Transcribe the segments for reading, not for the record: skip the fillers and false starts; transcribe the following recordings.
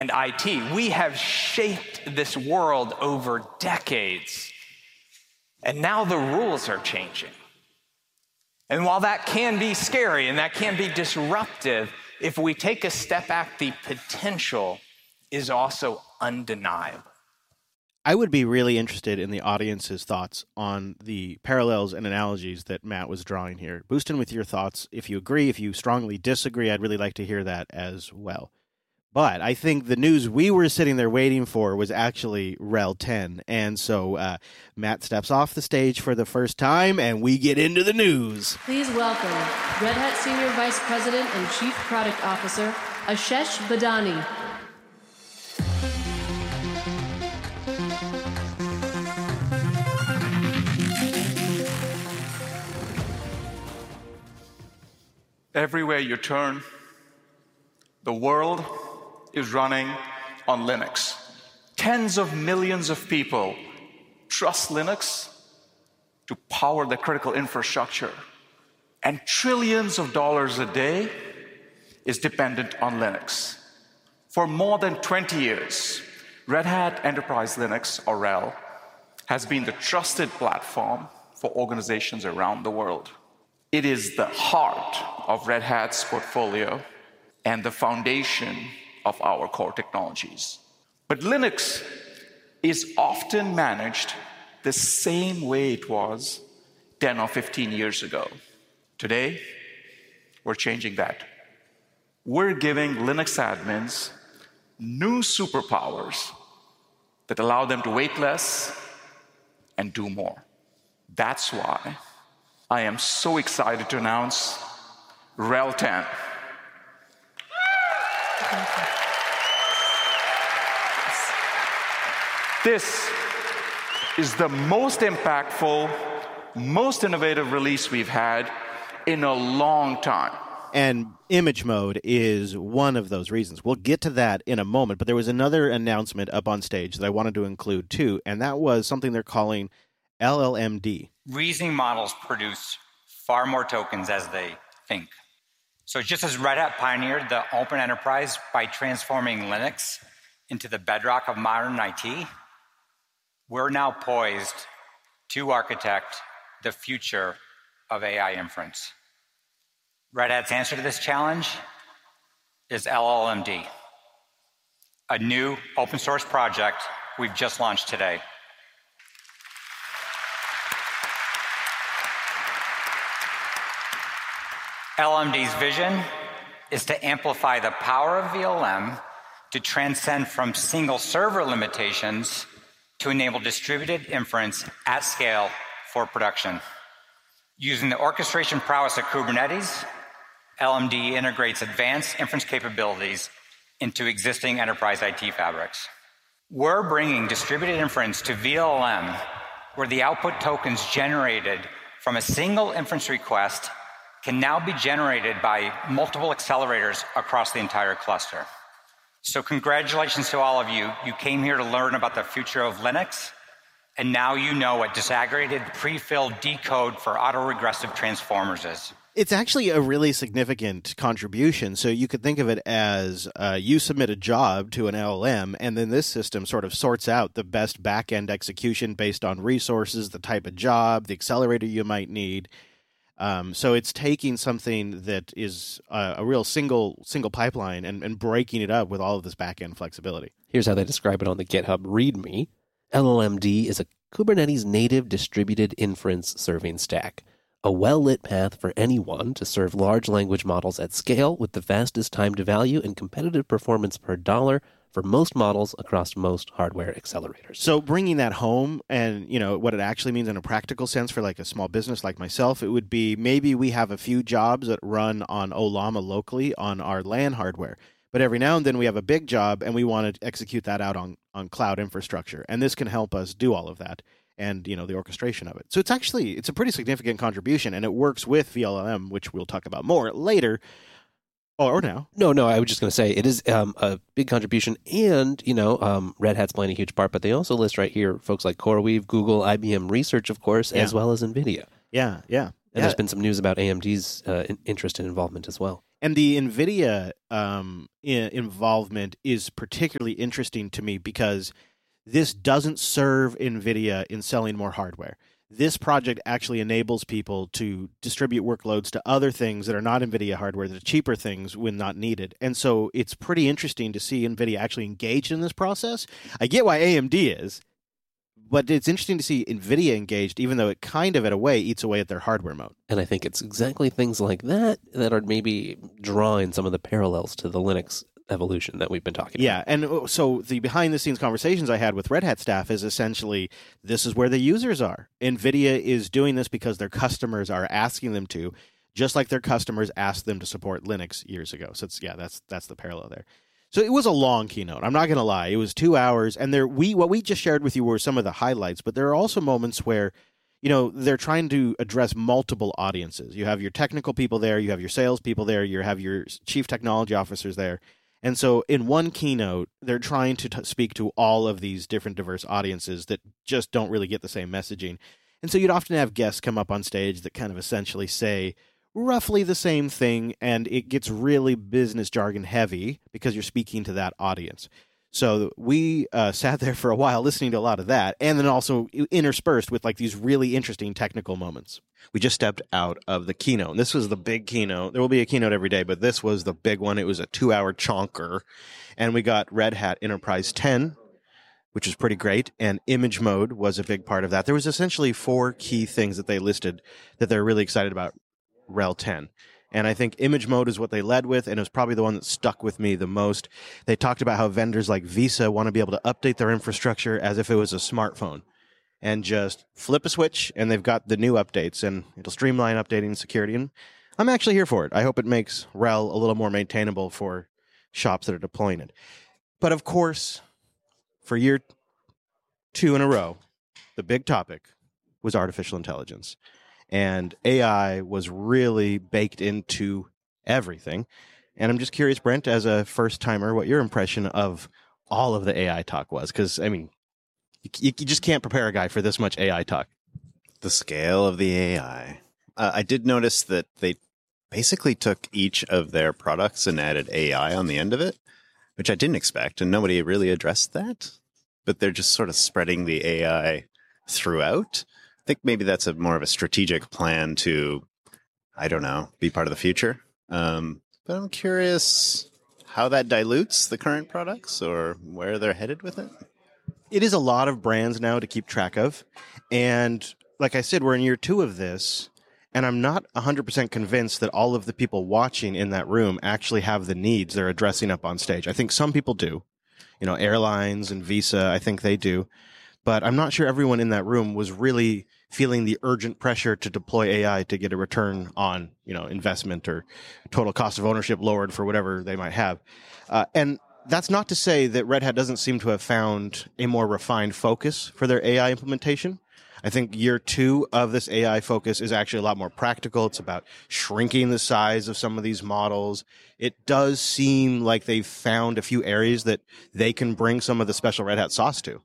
and IT. We have shaped this world over decades, and now the rules are changing. And while that can be scary and that can be disruptive, if we take a step back, the potential is also undeniable. I would be really interested in the audience's thoughts on the parallels and analogies that Matt was drawing here. Boost in with your thoughts. If you agree, if you strongly disagree, I'd really like to hear that as well. But I think the news we were sitting there waiting for was actually RHEL 10. And so Matt steps off the stage for the first time, and we get into the news. Please welcome Red Hat Senior Vice President and Chief Product Officer, Ashesh Badani. Everywhere you turn, the world is running on Linux. Tens of millions of people trust Linux to power their critical infrastructure, and trillions of dollars a day is dependent on Linux. For more than 20 years, Red Hat Enterprise Linux, or RHEL, has been the trusted platform for organizations around the world. It is the heart of Red Hat's portfolio and the foundation of our core technologies. But Linux is often managed the same way it was 10 or 15 years ago. Today, we're changing that. We're giving Linux admins new superpowers that allow them to wait less and do more. That's why I am so excited to announce RHEL 10. This is the most impactful, most innovative release we've had in a long time. And image mode is one of those reasons. We'll get to that in a moment, but there was another announcement up on stage that I wanted to include too, and that was something they're calling LLMD. Reasoning models produce far more tokens as they think. So just as Red Hat pioneered the open enterprise by transforming Linux into the bedrock of modern IT, we're now poised to architect the future of AI inference. Red Hat's answer to this challenge is LLMD, a new open source project we've just launched today. LLMD's vision is to amplify the power of VLM to transcend from single server limitations to enable distributed inference at scale for production. Using the orchestration prowess of Kubernetes, LLMD integrates advanced inference capabilities into existing enterprise IT fabrics. We're bringing distributed inference to VLM, where the output tokens generated from a single inference request can now be generated by multiple accelerators across the entire cluster. So congratulations to all of you. You came here to learn about the future of Linux, and now you know what disaggregated pre-filled decode for autoregressive transformers is. It's actually a really significant contribution. So you could think of it as you submit a job to an LLM, and then this system sort of sorts out the best back-end execution based on resources, the type of job, the accelerator you might need. So it's taking something that is a real single pipeline and breaking it up with all of this back-end flexibility. Here's how they describe it on the GitHub README. LLMD is a Kubernetes native distributed inference serving stack, a well-lit path for anyone to serve large language models at scale with the fastest time to value and competitive performance per dollar for most models across most hardware accelerators. So bringing that home and, what it actually means in a practical sense for like a small business like myself, it would be maybe we have a few jobs that run on Ollama locally on our LAN hardware. But every now and then we have a big job and we want to execute that out on cloud infrastructure. And this can help us do all of that and, the orchestration of it. So it's a pretty significant contribution, and it works with VLM, which we'll talk about more later. Or now. No, I was just going to say it is a big contribution, and, Red Hat's playing a huge part, but they also list right here folks like CoreWeave, Google, IBM Research, of course, as well as NVIDIA. Yeah. And there's been some news about AMD's interest and involvement as well. And the NVIDIA involvement is particularly interesting to me because this doesn't serve NVIDIA in selling more hardware. This project actually enables people to distribute workloads to other things that are not NVIDIA hardware, that are cheaper things when not needed. And so it's pretty interesting to see NVIDIA actually engaged in this process. I get why AMD is, but it's interesting to see NVIDIA engaged, even though it kind of, in a way, eats away at their hardware moat. And I think it's exactly things like that that are maybe drawing some of the parallels to the Linux evolution that we've been talking about. Yeah, and so the behind-the-scenes conversations I had with Red Hat staff is essentially, this is where the users are. NVIDIA is doing this because their customers are asking them to, just like their customers asked them to support Linux years ago. So that's the parallel there. So it was a long keynote. I'm not going to lie. It was 2 hours, and what we just shared with you were some of the highlights, but there are also moments where they're trying to address multiple audiences. You have your technical people there, you have your sales people there, you have your chief technology officers there. And so in one keynote, they're trying to speak to all of these different diverse audiences that just don't really get the same messaging. And so you'd often have guests come up on stage that kind of essentially say roughly the same thing, and it gets really business jargon heavy because you're speaking to that audience. So we sat there for a while listening to a lot of that, and then also interspersed with like these really interesting technical moments. We just stepped out of the keynote. This was the big keynote. There will be a keynote every day, but this was the big one. It was a 2-hour chonker, and we got Red Hat Enterprise 10, which is pretty great, and image mode was a big part of that. There was essentially 4 key things that they listed that they're really excited about RHEL 10. And I think image mode is what they led with, and it was probably the one that stuck with me the most. They talked about how vendors like Visa want to be able to update their infrastructure as if it was a smartphone and just flip a switch, and they've got the new updates, and it'll streamline updating security. And I'm actually here for it. I hope it makes RHEL a little more maintainable for shops that are deploying it. But of course, for year 2 in a row, the big topic was artificial intelligence. And AI was really baked into everything. And I'm just curious, Brent, as a first-timer, what your impression of all of the AI talk was. Because, I mean, you just can't prepare a guy for this much AI talk. The scale of the AI. I did notice that they basically took each of their products and added AI on the end of it, which I didn't expect, and nobody really addressed that. But they're just sort of spreading the AI throughout. I think maybe that's more of a strategic plan to, I don't know, be part of the future. But I'm curious how that dilutes the current products or where they're headed with it. It is a lot of brands now to keep track of. And like I said, we're in year 2 of this, and I'm not 100% convinced that all of the people watching in that room actually have the needs they're addressing up on stage. I think some people do. Airlines and Visa, I think they do. But I'm not sure everyone in that room was really feeling the urgent pressure to deploy AI to get a return on, investment or total cost of ownership lowered for whatever they might have. And that's not to say that Red Hat doesn't seem to have found a more refined focus for their AI implementation. I think year 2 of this AI focus is actually a lot more practical. It's about shrinking the size of some of these models. It does seem like they've found a few areas that they can bring some of the special Red Hat sauce to.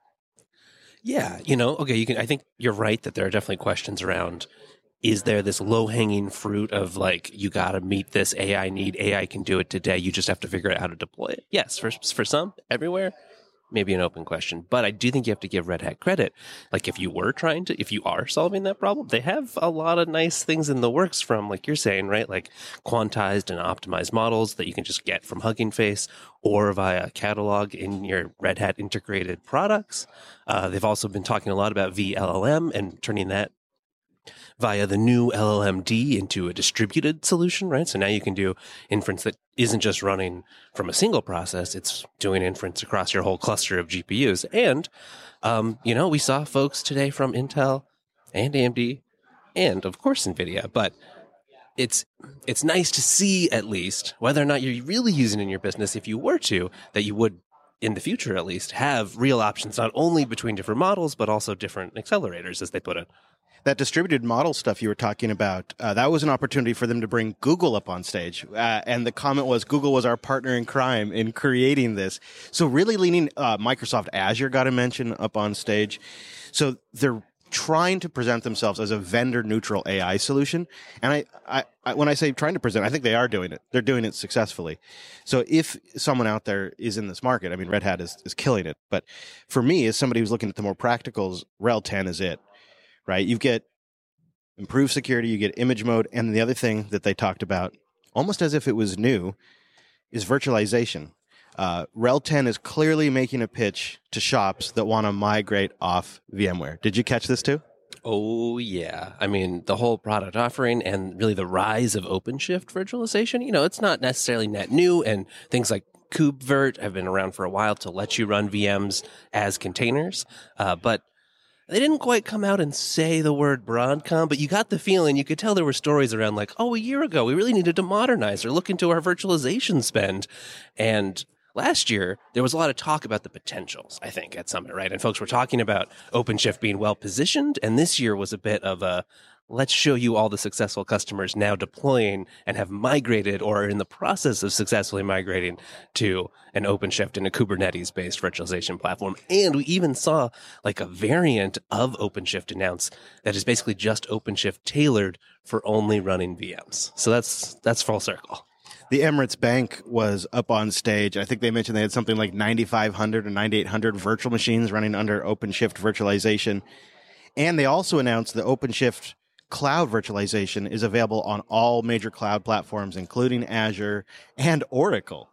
Yeah, okay, I think you're right that there are definitely questions around, is there this low-hanging fruit of like, you got to meet this AI need, AI can do it today, you just have to figure out how to deploy it? Yes, for some, everywhere, maybe an open question. But I do think you have to give Red Hat credit. Like if you are solving that problem, they have a lot of nice things in the works from, like you're saying, right? Like quantized and optimized models that you can just get from Hugging Face or via catalog in your Red Hat integrated products. They've also been talking a lot about vLLM and turning that via the new LLMD into a distributed solution, right? So now you can do inference that isn't just running from a single process, it's doing inference across your whole cluster of GPUs. And, we saw folks today from Intel and AMD and, of course, NVIDIA, but it's nice to see at least whether or not you're really using it in your business, if you were to, that you would, in the future at least, have real options, not only between different models, but also different accelerators, as they put it. That distributed model stuff you were talking about, that was an opportunity for them to bring Google up on stage. And the comment was, Google was our partner in crime in creating this. So really leaning, Microsoft Azure got a mention up on stage. So they're trying to present themselves as a vendor-neutral AI solution. And I when I say trying to present, I think they are doing it. They're doing it successfully. So if someone out there is in this market, I mean, Red Hat is killing it. But for me, as somebody who's looking at the more practicals, RHEL 10 is it, right? You get improved security, you get image mode, and the other thing that they talked about, almost as if it was new, is virtualization. RHEL 10 is clearly making a pitch to shops that want to migrate off VMware. Did you catch this too? Oh, yeah. I mean, the whole product offering and really the rise of OpenShift virtualization, it's not necessarily net new, and things like KubeVirt have been around for a while to let you run VMs as containers. But they didn't quite come out and say the word Broadcom, but you got the feeling, you could tell there were stories around like, a year ago, we really needed to modernize or look into our virtualization spend. And last year, there was a lot of talk about the potentials, I think, at Summit, right? And folks were talking about OpenShift being well-positioned, and this year was a bit of a, let's show you all the successful customers now deploying and have migrated or are in the process of successfully migrating to an OpenShift and a Kubernetes-based virtualization platform. And we even saw like a variant of OpenShift announced that is basically just OpenShift tailored for only running VMs. So that's full circle. The Emirates Bank was up on stage. I think they mentioned they had something like 9,500 or 9,800 virtual machines running under OpenShift virtualization. And they also announced the OpenShift cloud virtualization is available on all major cloud platforms, including Azure and Oracle.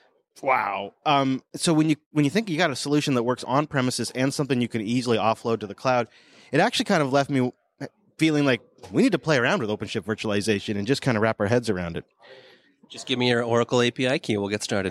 Wow. So when you think you got a solution that works on premises and something you can easily offload to the cloud, it actually kind of left me feeling like we need to play around with OpenShift virtualization and just kind of wrap our heads around it. Just give me your Oracle API key. We'll get started.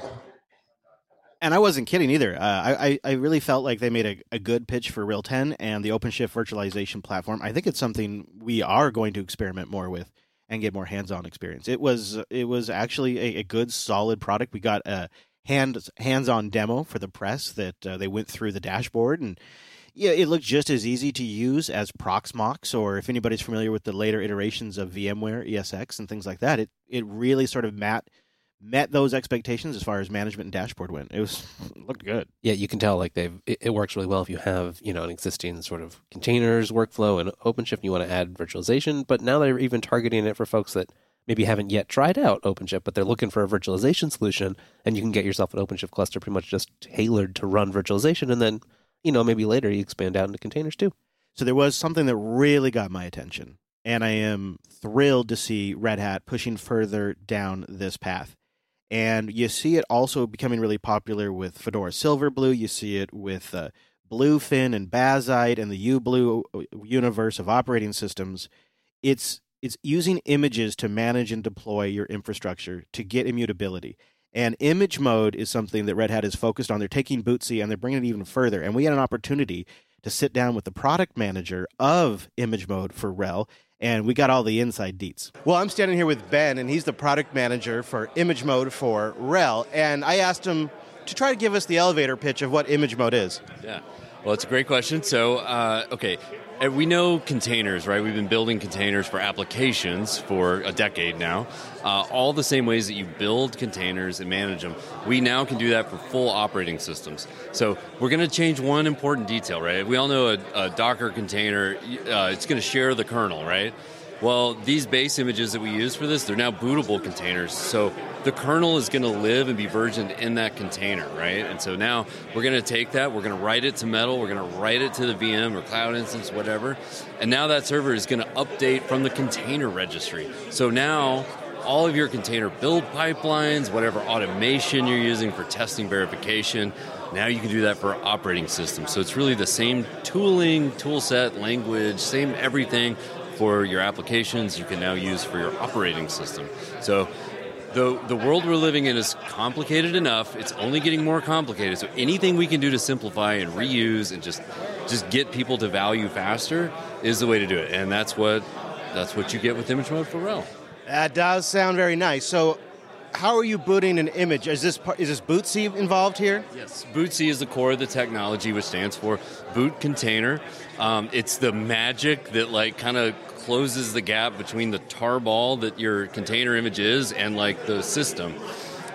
And I wasn't kidding either. I really felt like they made a good pitch for RHEL 10 and the OpenShift virtualization platform. I think it's something we are going to experiment more with and get more hands-on experience. It was actually a good, solid product. We got a hands-on demo for the press that they went through the dashboard, and yeah, it looked just as easy to use as Proxmox, or if anybody's familiar with the later iterations of VMware, ESX, and things like that. It really sort of met those expectations as far as management and dashboard went. It looked good. Yeah, you can tell like it works really well if you have, an existing sort of containers workflow and OpenShift and you want to add virtualization. But now they're even targeting it for folks that maybe haven't yet tried out OpenShift, but they're looking for a virtualization solution, and you can get yourself an OpenShift cluster pretty much just tailored to run virtualization, and then, maybe later you expand out into containers too. So there was something that really got my attention, and I am thrilled to see Red Hat pushing further down this path. And you see it also becoming really popular with Fedora Silverblue. You see it with Bluefin and Bazzite and the UBlue universe of operating systems. It's using images to manage and deploy your infrastructure to get immutability. And image mode is something that Red Hat is focused on. They're taking Bootsy and they're bringing it even further. And we had an opportunity to sit down with the product manager of image mode for RHEL, and we got all the inside deets. Well, I'm standing here with Ben, and he's the product manager for image mode for RHEL. And I asked him to try to give us the elevator pitch of what image mode is. Yeah, well, it's a great question. So, okay, we know containers, right? We've been building containers for applications for a decade now. All the same ways that you build containers and manage them, we now can do that for full operating systems. So we're going to change one important detail, right? We all know a Docker container, it's going to share the kernel, right? Well, these base images that we use for this, they're now bootable containers. So the kernel is going to live and be versioned in that container, right? And so now we're going to take that, we're going to write it to Metal, we're going to write it to the VM or cloud instance, whatever. And now that server is going to update from the container registry. So now all of your container build pipelines, whatever automation you're using for testing verification, now you can do that for operating systems. So it's really the same tooling, tool set, language, same everything for your applications you can now use for your operating system. So the world we're living in is complicated enough. It's only getting more complicated. So anything we can do to simplify and reuse and just get people to value faster is the way to do it. And that's what you get with image mode for RHEL. That does sound very nice. So how are you booting an image? Is this Bootsy involved here? Yes, Bootsy is the core of the technology, which stands for Boot Container. It's the magic that kind of closes the gap between the tarball that your container image is and the system.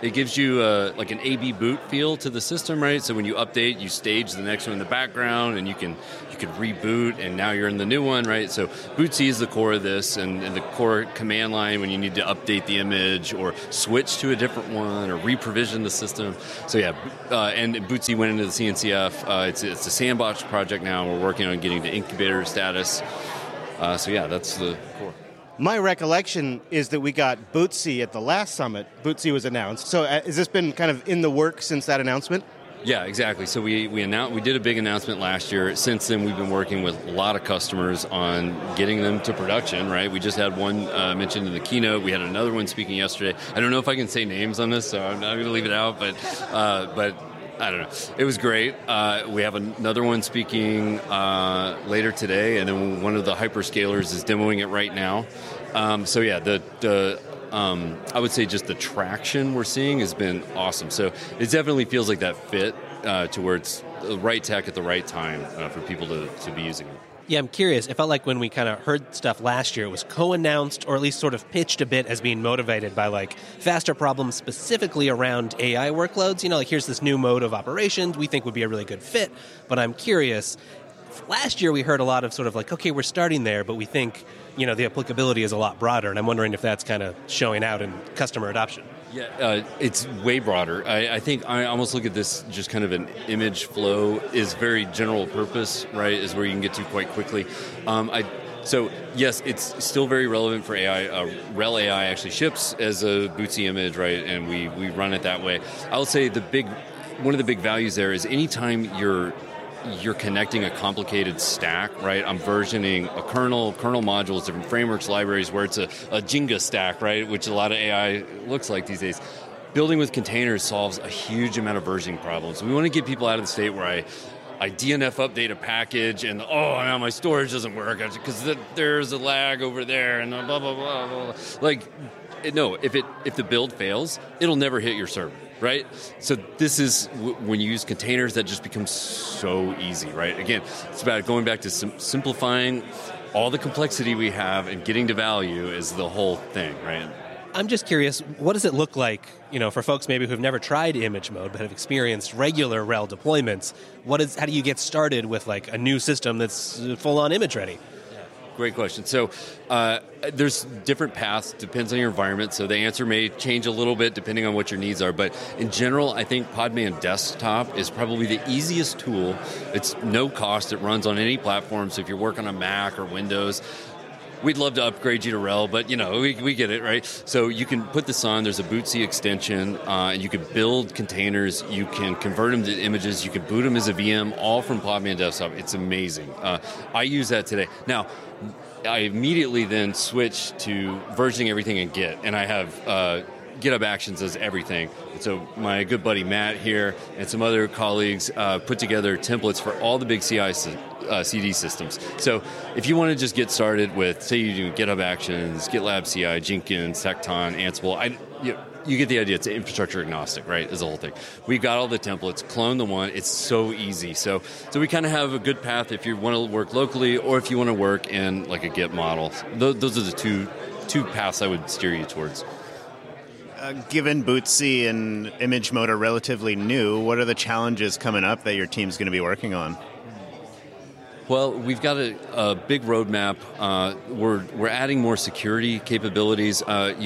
It gives you like an A/B boot feel to the system, right? So when you update, you stage the next one in the background, and you can reboot, and now you're in the new one, right? So Bootsy is the core of this, and the core command line when you need to update the image or switch to a different one or re-provision the system. So yeah, and Bootsy went into the CNCF. It's a sandbox project now. We're working on getting to incubator status. So yeah, that's the core. My recollection is that we got Bootsy at the last summit. Bootsy was announced. So has this been kind of in the works since that announcement? Yeah, exactly. So we did a big announcement last year. Since then, we've been working with a lot of customers on getting them to production, right? We just had one mentioned in the keynote. We had another one speaking yesterday. I don't know if I can say names on this, so I'm not going to leave it out, but I don't know. It was great. We have another one speaking later today, and then one of the hyperscalers is demoing it right now. So yeah, I would say just the traction we're seeing has been awesome. So it definitely feels like that fit to where it's the right tech at the right time for people to be using it. Yeah, I'm curious. It felt like when we kind of heard stuff last year, it was co-announced or at least sort of pitched a bit as being motivated by like faster problems specifically around AI workloads. You know, like here's this new mode of operations we think would be a really good fit. But I'm curious, last year we heard a lot of sort of like, okay, we're starting there, but we think, you know, the applicability is a lot broader. And I'm wondering if that's kind of showing out in customer adoption. Yeah, it's way broader. I think I almost look at this just kind of an image flow is very general purpose, right, is where you can get to quite quickly. So, yes, it's still very relevant for AI. Rel AI actually ships as a Bootsy image, right, and we run it that way. I will say one of the big values there is anytime you're connecting a complicated stack, right? I'm versioning a kernel modules, different frameworks, libraries, where it's a Jenga stack, right? Which a lot of AI looks like these days. Building with containers solves a huge amount of versioning problems. We want to get people out of the state where I DNF update a package and, now my storage doesn't work because there's a lag over there and blah, blah, blah, blah. Like, no, if the build fails, it'll never hit your server. Right? So this is, when you use containers, that just becomes so easy, right? Again, it's about going back to simplifying all the complexity we have and getting to value is the whole thing, right? I'm just curious, what does it look like, you know, for folks maybe who've never tried image mode but have experienced regular RHEL deployments? How do you get started with like a new system that's full-on image ready? Great question. So there's different paths, depends on your environment. So the answer may change a little bit depending on what your needs are. But in general, I think Podman Desktop is probably the easiest tool. It's no cost. It runs on any platform. So if you're working on Mac or Windows, we'd love to upgrade you to RHEL, but you know, we get it, right? So you can put this on, there's a Bootsy extension, and you can build containers, you can convert them to images, you can boot them as a VM, all from Podman Desktop. It's amazing. I use that today. Now, I immediately then switched to versioning everything in Git, and I have GitHub Actions as everything. So my good buddy Matt here and some other colleagues put together templates for all the big CD systems. So if you want to just get started with, say you do GitHub Actions, GitLab CI, Jenkins, Tekton, Ansible, you get the idea. It's infrastructure agnostic, right, is the whole thing. We've got all the templates, clone the one. It's so easy. So we kind of have a good path if you want to work locally or if you want to work in like a Git model. Those are the two paths I would steer you towards. Given Bootsy and image mode are relatively new, what are the challenges coming up that your team's going to be working on? Well, we've got a big roadmap. We're adding more security capabilities.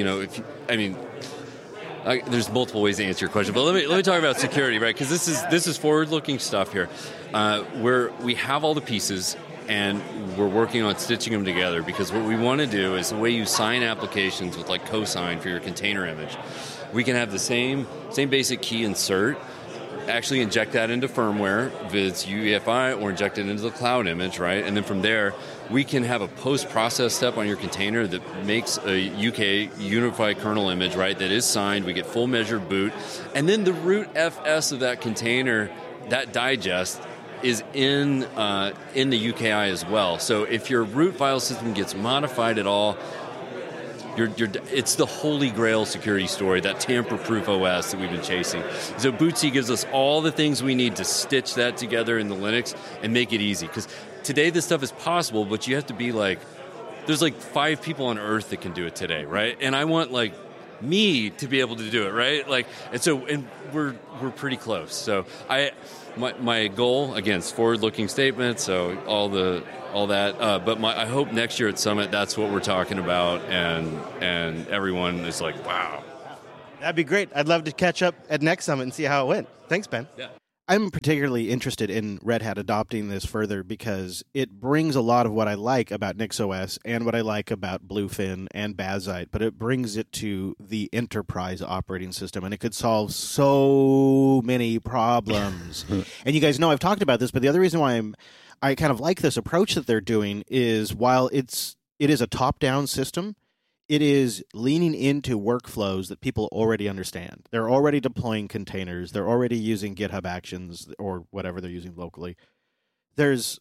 There's multiple ways to answer your question, but let me talk about security, right? Because this is forward-looking stuff here. Where we have all the pieces, and we're working on stitching them together. Because what we want to do is the way you sign applications with like cosign for your container image, we can have the same basic key insert. Actually inject that into firmware, if it's UEFI, or inject it into the cloud image, right? And then from there, we can have a post-process step on your container that makes a UK unified kernel image, right, that is signed. We get full measure boot. And then the root FS of that container, that digest, is in the UKI as well. So if your root file system gets modified at all, it's the holy grail security story, that tamper-proof OS that we've been chasing. So Bootsy gives us all the things we need to stitch that together in the Linux and make it easy. Because today this stuff is possible, but you have to be like, there's like 5 people on Earth that can do it today, right? And I want like me to be able to do it, right? Like, and we're pretty close. So my goal, again, is forward-looking statement. So all that. But I hope next year at Summit, that's what we're talking about, and everyone is like, wow. That'd be great. I'd love to catch up at next Summit and see how it went. Thanks, Ben. Yeah. I'm particularly interested in Red Hat adopting this further because it brings a lot of what I like about NixOS and what I like about Bluefin and Bazzite, but it brings it to the enterprise operating system, and it could solve so many problems. And you guys know I've talked about this, but the other reason why I kind of like this approach that they're doing is while it is a top-down system, it is leaning into workflows that people already understand. They're already deploying containers. They're already using GitHub Actions or whatever they're using locally. There's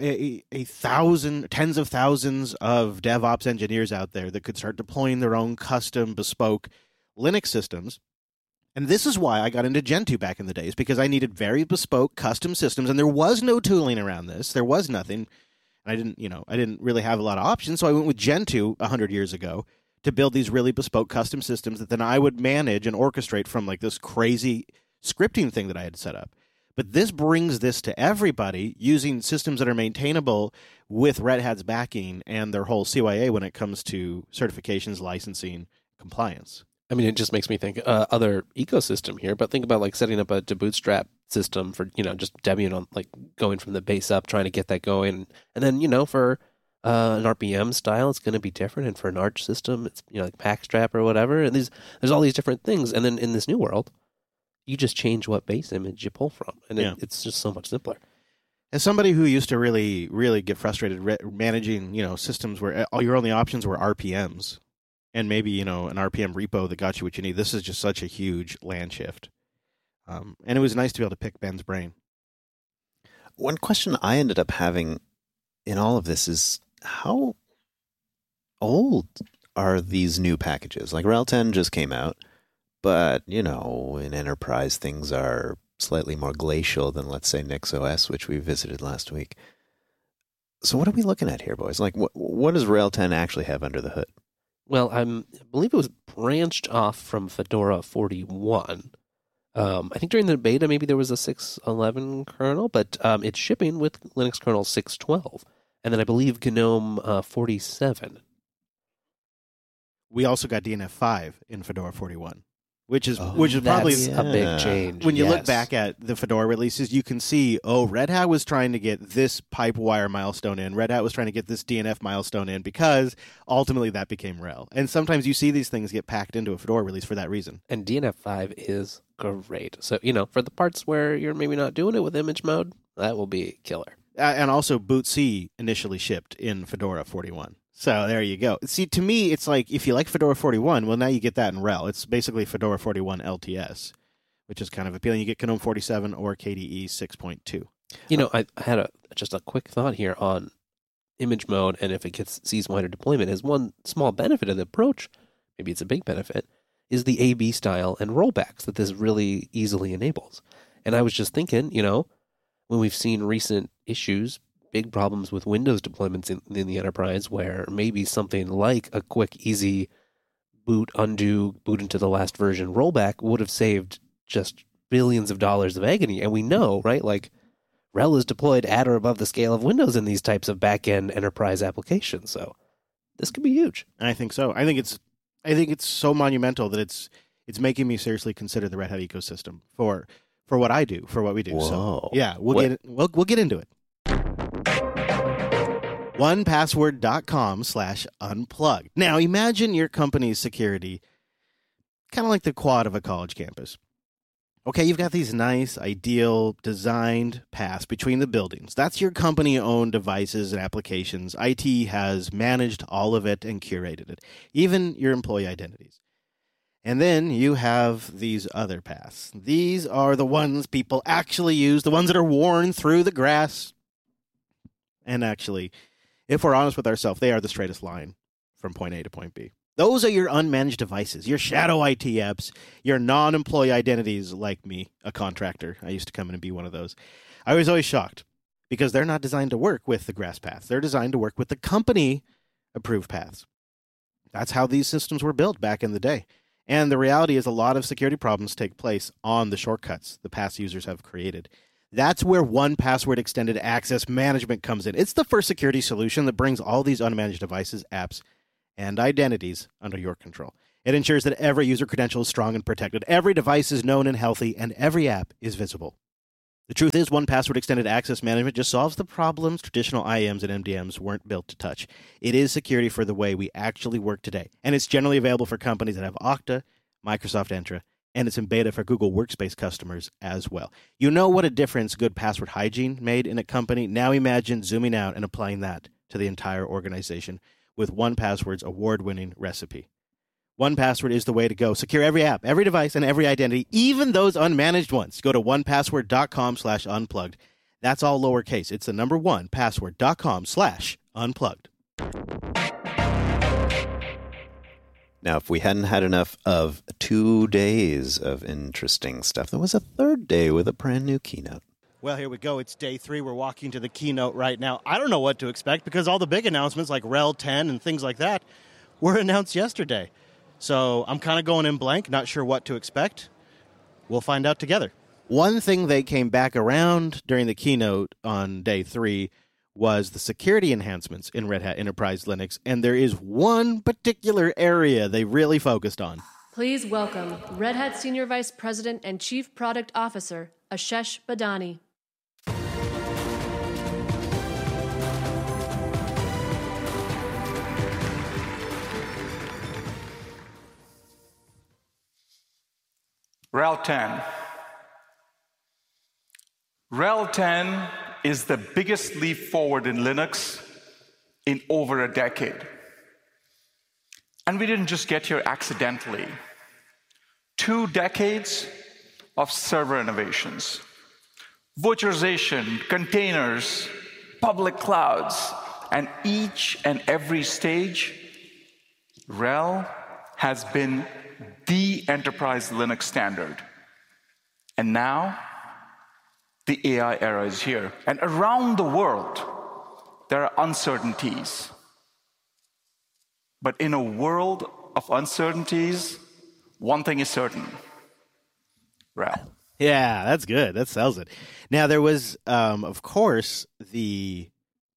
tens of thousands of DevOps engineers out there that could start deploying their own custom, bespoke Linux systems. And this is why I got into Gentoo back in the days, because I needed very bespoke custom systems, and there was no tooling around this. There was nothing. I didn't really have a lot of options, so I went with Gentoo 100 years ago to build these really bespoke custom systems that then I would manage and orchestrate from like this crazy scripting thing that I had set up. But this brings this to everybody using systems that are maintainable with Red Hat's backing and their whole CYA when it comes to certifications, licensing, compliance. I mean, it just makes me think other ecosystem here, but think about like setting up a Bootstrap system for, just Debian on like going from the base up, trying to get that going. And then, for an RPM style, it's going to be different. And for an Arch system, it's, like Packstrap or whatever. And there's all these different things. And then in this new world, you just change what base image you pull from. And it's just so much simpler. As somebody who used to really, really get frustrated managing, systems where all your only options were RPMs, and maybe, an RPM repo that got you what you need. This is just such a huge land shift. And it was nice to be able to pick Ben's brain. One question I ended up having in all of this is how old are these new packages? Like RHEL 10 just came out, but, in enterprise, things are slightly more glacial than, let's say, NixOS, which we visited last week. So what are we looking at here, boys? Like, what does RHEL 10 actually have under the hood? Well, I believe it was branched off from Fedora 41. I think during the beta, maybe there was a 6.11 kernel, but it's shipping with Linux kernel 6.12. And then I believe GNOME 47. We also got DNF 5 in Fedora 41. Which is probably a big change. When you look back at the Fedora releases, you can see, Red Hat was trying to get this Pipewire milestone in. Red Hat was trying to get this DNF milestone in because ultimately that became RHEL. And sometimes you see these things get packed into a Fedora release for that reason. And DNF 5 is great. So, for the parts where you're maybe not doing it with image mode, that will be killer. And also bootc initially shipped in Fedora 41. So there you go. See, to me, it's like if you like Fedora 41, well, now you get that in RHEL. It's basically Fedora 41 LTS, which is kind of appealing. You get GNOME 47 or KDE 6.2. I had just a quick thought here on image mode, and if it sees wider deployment, is one small benefit of the approach, maybe it's a big benefit, is the A/B style and rollbacks that this really easily enables. And I was just thinking, when we've seen recent issues, big problems with Windows deployments in the enterprise, where maybe something like a quick, easy boot into the last version rollback would have saved just billions of dollars of agony. And we know, right, like RHEL is deployed at or above the scale of Windows in these types of back-end enterprise applications. So this could be huge. I think so. I think it's so monumental that it's making me seriously consider the Red Hat ecosystem for what I do, for what we do. Whoa. So yeah, we'll get into it. 1password.com/unplugged. Now, imagine your company's security kind of like the quad of a college campus. Okay, you've got these nice, ideal, designed paths between the buildings. That's your company-owned devices and applications. IT has managed all of it and curated it, even your employee identities. And then you have these other paths. These are the ones people actually use, the ones that are worn through the grass. And actually, if we're honest with ourselves, they are the straightest line from point A to point B. Those are your unmanaged devices, your shadow IT apps, your non-employee identities like me, a contractor. I used to come in and be one of those. I was always shocked because they're not designed to work with the grass paths. They're designed to work with the company-approved paths. That's how these systems were built back in the day. And the reality is a lot of security problems take place on the shortcuts the past users have created. That's where 1Password Extended Access Management comes in. It's the first security solution that brings all these unmanaged devices, apps, and identities under your control. It ensures that every user credential is strong and protected, every device is known and healthy, and every app is visible. The truth is, 1Password Extended Access Management just solves the problems traditional IAMs and MDMs weren't built to touch. It is security for the way we actually work today, and it's generally available for companies that have Okta, Microsoft Entra, and it's in beta for Google Workspace customers as well. You know what a difference good password hygiene made in a company? Now imagine zooming out and applying that to the entire organization with 1Password's award-winning recipe. 1Password is the way to go. Secure every app, every device, and every identity, even those unmanaged ones. Go to onepassword.com/unplugged. That's all lowercase. It's the number 1, password.com/unplugged. Now, if we hadn't had enough of 2 days of interesting stuff, there was a third day with a brand new keynote. Well, here we go. It's day 3. We're walking to the keynote right now. I don't know what to expect because all the big announcements like RHEL 10 and things like that were announced yesterday. So I'm kind of going in blank, not sure what to expect. We'll find out together. One thing they came back around during the keynote on day 3 was the security enhancements in Red Hat Enterprise Linux, and there is one particular area they really focused on. Please welcome Red Hat Senior Vice President and Chief Product Officer, Ashesh Badani. RHEL 10. RHEL 10 is the biggest leap forward in Linux in over a decade. And we didn't just get here accidentally. 2 decades of server innovations, virtualization, containers, public clouds, and each and every stage, RHEL has been the enterprise Linux standard. And now, the AI era is here. And around the world, there are uncertainties. But in a world of uncertainties, one thing is certain. RHEL. Yeah, that's good. That sells it. Now, there was, of course, the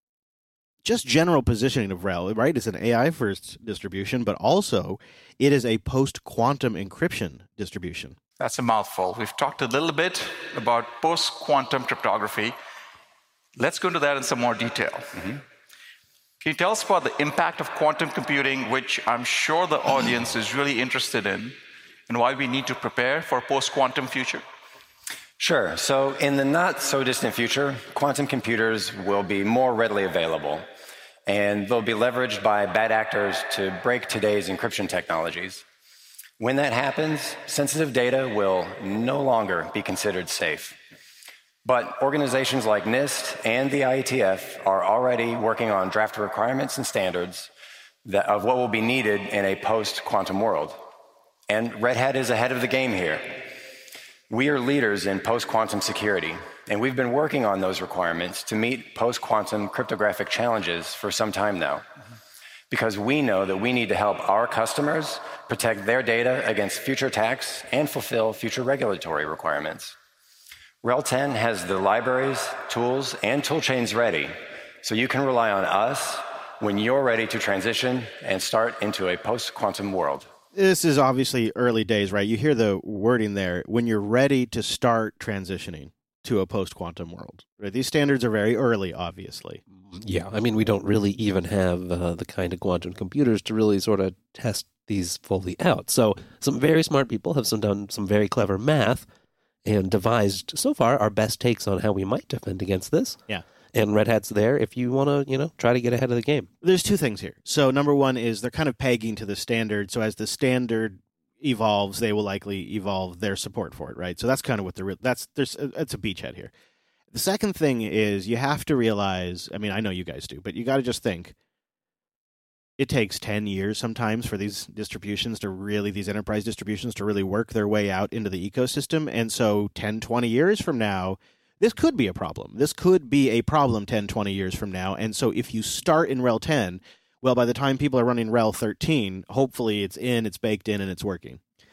just general positioning of RHEL, right? It's an AI-first distribution, but also it is a post-quantum encryption distribution. That's a mouthful. We've talked a little bit about post-quantum cryptography. Let's go into that in some more detail. Mm-hmm. Can you tell us about the impact of quantum computing, which I'm sure the audience is really interested in, and why we need to prepare for a post-quantum future? Sure. So in the not-so-distant future, quantum computers will be more readily available, and they'll be leveraged by bad actors to break today's encryption technologies. When that happens, sensitive data will no longer be considered safe. But organizations like NIST and the IETF are already working on draft requirements and standards of what will be needed in a post-quantum world. And Red Hat is ahead of the game here. We are leaders in post-quantum security, and we've been working on those requirements to meet post-quantum cryptographic challenges for some time now. Because we know that we need to help our customers protect their data against future attacks and fulfill future regulatory requirements. RHEL 10 has the libraries, tools, and toolchains ready, so you can rely on us when you're ready to transition and start into a post-quantum world. This is obviously early days, right? You hear the wording there, when you're ready to start transitioning to a post-quantum world. Right? These standards are very early, obviously. Yeah, I mean, we don't really even have the kind of quantum computers to really sort of test these fully out. So some very smart people have done some very clever math and devised, so far, our best takes on how we might defend against this. Yeah. And Red Hat's there if you want to, try to get ahead of the game. There's 2 things here. So number 1 is they're kind of pegging to the standard. So as the standard evolves, they will likely evolve their support for it, right? So that's kind of what it's a beachhead here. The second thing is you have to realize, I mean, I know you guys do, but you got to just think it takes 10 years sometimes for these enterprise distributions to really work their way out into the ecosystem. And so 10, 20 years from now, this could be a problem. This could be a problem 10, 20 years from now. And so if you start in RHEL 10, well, by the time people are running RHEL 13, hopefully it's baked in, and it's working.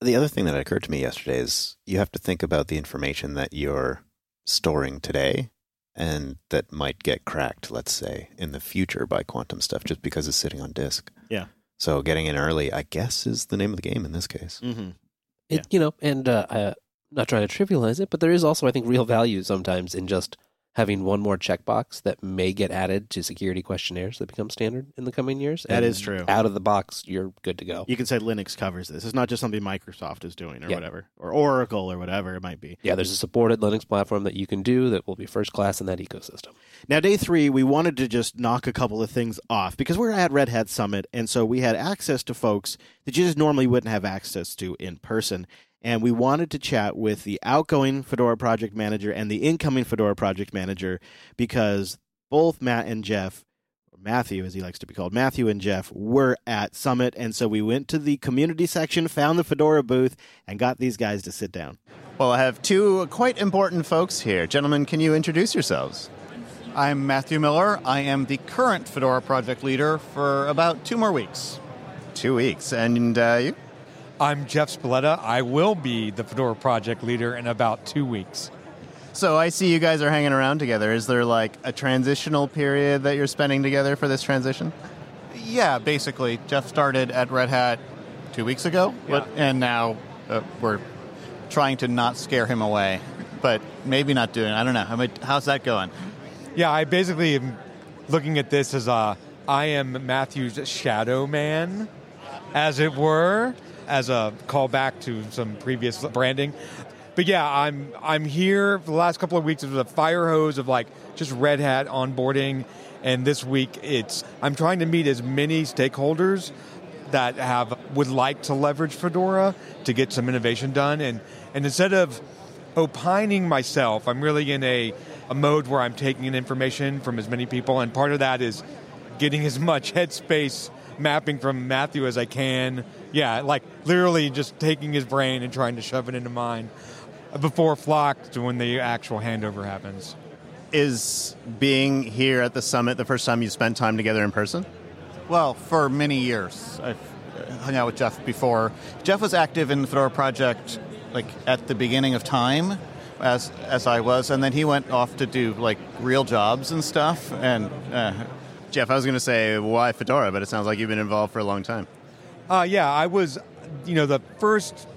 The other thing that occurred to me yesterday is you have to think about the information that you're storing today and that might get cracked, let's say, in the future by quantum stuff just because it's sitting on disk. Yeah. So getting in early, I guess, is the name of the game in this case. Mm-hmm. Not trying to trivialize it, but there is also, I think, real value sometimes in just having one more checkbox that may get added to security questionnaires that become standard in the coming years. That is true. Out of the box, you're good to go. You can say Linux covers this. It's not just something Microsoft is doing or whatever, or Oracle or whatever it might be. Yeah, there's a supported Linux platform that you can do that will be first class in that ecosystem. Now, day 3, we wanted to just knock a couple of things off because we're at Red Hat Summit, and so we had access to folks that you just normally wouldn't have access to in person. And we wanted to chat with the outgoing Fedora project manager and the incoming Fedora project manager because both Matt and Jeff, or Matthew as he likes to be called, Matthew and Jeff were at Summit. And so we went to the community section, found the Fedora booth, and got these guys to sit down. Well, I have two quite important folks here. Gentlemen, can you introduce yourselves? I'm Matthew Miller. I am the current Fedora project leader for about 2 more weeks. 2 weeks. And you? I'm Jeff Spalletta. I will be the Fedora project leader in about 2 weeks. So I see you guys are hanging around together. Is there like a transitional period that you're spending together for this transition? Yeah, basically. Jeff started at Red Hat 2 weeks ago, and now we're trying to not scare him away, but maybe not doing it. I don't know. How's that going? Yeah, I basically am looking at this as I am Matthew's shadow man, as it were, as a callback to some previous branding. But yeah, I'm here for the last couple of weeks. It was a fire hose of like just Red Hat onboarding, and this week I'm trying to meet as many stakeholders that would like to leverage Fedora to get some innovation done. And instead of opining myself, I'm really in a mode where I'm taking in information from as many people, and part of that is getting as much headspace mapping from Matthew as I can. Yeah, like literally just taking his brain and trying to shove it into mine before Flock to when the actual handover happens. Is being here at the summit the first time you spent time together in person? Well, for many years. I've hung out with Jeff before. Jeff was active in the Fedora project like at the beginning of time as I was, and then he went off to do like real jobs and stuff. And Jeff, I was going to say, why Fedora? But it sounds like you've been involved for a long time. Yeah, I was, the first,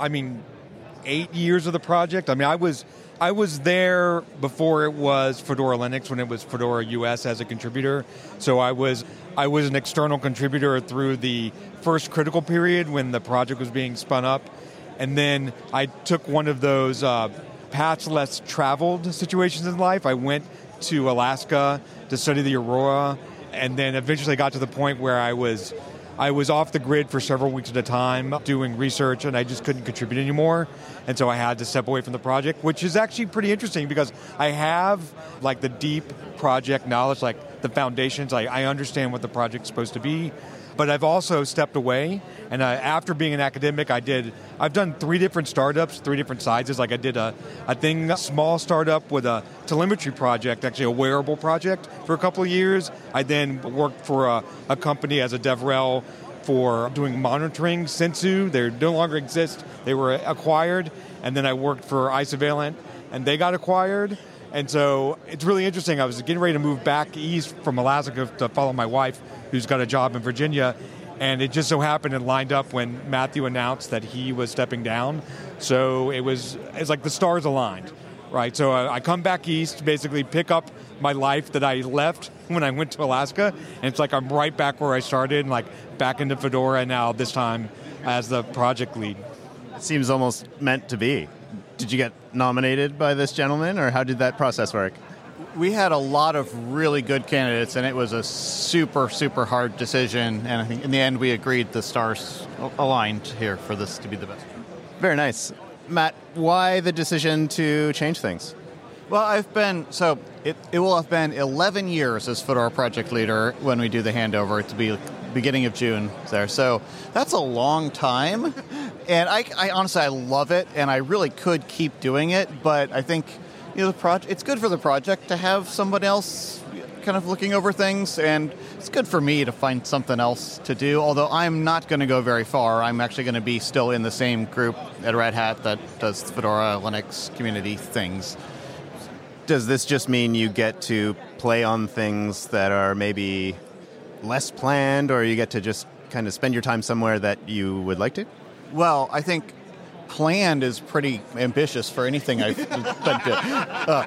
8 years of the project. I was there before it was Fedora Linux, when it was Fedora US as a contributor. So I was an external contributor through the first critical period when the project was being spun up. And then I took one of those paths less traveled situations in life. I went to Alaska to study the aurora, and then eventually got to the point where I was off the grid for several weeks at a time doing research, and I just couldn't contribute anymore. And so I had to step away from the project, which is actually pretty interesting because I have like the deep project knowledge, like the foundations. I understand what the project's supposed to be. But I've also stepped away, and after being an academic, I've done 3 different startups, 3 different sizes. Like I did a small startup with a telemetry project, actually a wearable project for a couple of years. I then worked for a company as a DevRel for doing monitoring, Sensu. They no longer exist. They were acquired. And then I worked for Isovalent, and they got acquired. And so it's really interesting. I was getting ready to move back east from Alaska to follow my wife, who's got a job in Virginia, and it just so happened and lined up when Matthew announced that he was stepping down. So it's like the stars aligned, right? So I come back east, basically pick up my life that I left when I went to Alaska, and it's like I'm right back where I started, and like back into Fedora now, this time as the project lead. It seems almost meant to be. Did you get nominated by this gentleman, or how did that process work? We had a lot of really good candidates, and it was a super, super hard decision. And I think in the end, we agreed the stars aligned here for this to be the best. Very nice. Matt, why the decision to change things? Well, it will have been 11 years as Fedora project leader when we do the handover. To be beginning of June there. So that's a long time. And I honestly, I love it, and I really could keep doing it, but I think the project, it's good for the project to have someone else kind of looking over things, and it's good for me to find something else to do, although I'm not going to go very far. I'm actually going to be still in the same group at Red Hat that does Fedora Linux community things. Does this just mean you get to play on things that are maybe less planned, or you get to just kind of spend your time somewhere that you would like to? Well, I think planned is pretty ambitious for anything I've been to.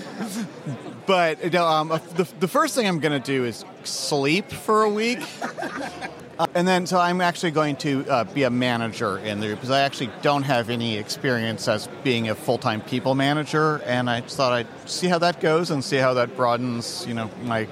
But the first thing I'm going to do is sleep for a week. And then, so I'm actually going to be a manager in there, because I actually don't have any experience as being a full-time people manager, and I just thought I'd see how that goes and see how that broadens, my,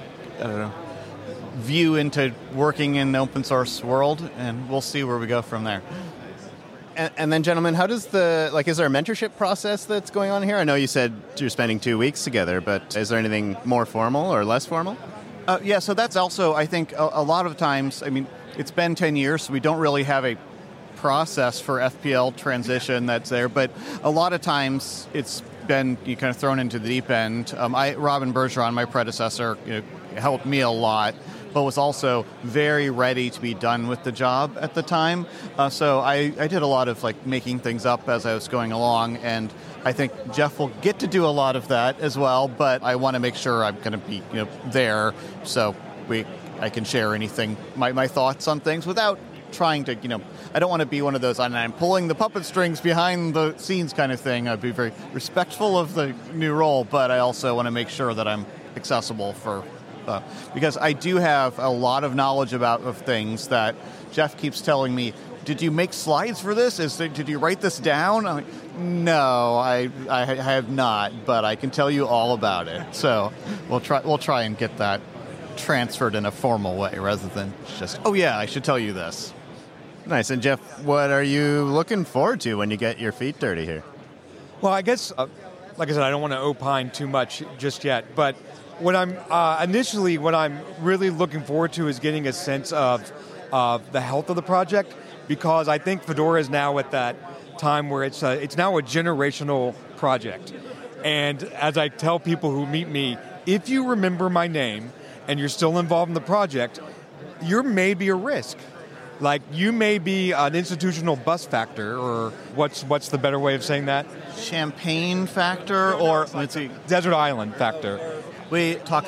view into working in the open source world, and we'll see where we go from there. And then, gentlemen, how does is there a mentorship process that's going on here? I know you said you're spending 2 weeks together, but is there anything more formal or less formal? Yeah, so that's also, I think, a lot of times, it's been 10 years, so we don't really have a process for FPL transition that's there, but a lot of times it's been kind of thrown into the deep end. Robin Bergeron, my predecessor, helped me a lot, but was also very ready to be done with the job at the time. So I did a lot of making things up as I was going along, and I think Jeff will get to do a lot of that as well, but I want to make sure I'm going to be there, so I can share anything, my thoughts on things without trying to, I don't want to be one of those, I'm pulling the puppet strings behind the scenes kind of thing. I'd be very respectful of the new role, but I also want to make sure that I'm accessible for because I do have a lot of knowledge of things that Jeff keeps telling me, did you make slides for this? Did you write this down? I'm like, no, I have not, but I can tell you all about it. So we'll try and get that transferred in a formal way rather than just, oh yeah, I should tell you this. Nice. And Jeff, what are you looking forward to when you get your feet dirty here? Well, I guess, like I said, I don't want to opine too much just yet, but what I'm really looking forward to is getting a sense of the health of the project, because I think Fedora is now at that time where it's now a generational project. And as I tell people who meet me, if you remember my name and you're still involved in the project, you're maybe a risk. You may be an institutional bus factor, or what's the better way of saying that? Champagne factor, or let's see, desert island factor. We talk